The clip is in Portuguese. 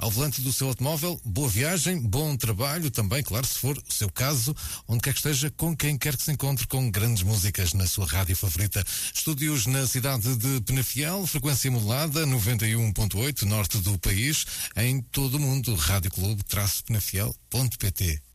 ao volante do seu automóvel. Boa viagem, bom trabalho também, claro, se for o seu caso, onde quer que esteja, com quem quer que se encontre, com grandes músicas na sua rádio favorita. Estúdios na cidade de Penafiel, frequência modulada 91.8, norte do país, em todo o mundo. Rádio Clube-Penafiel.pt.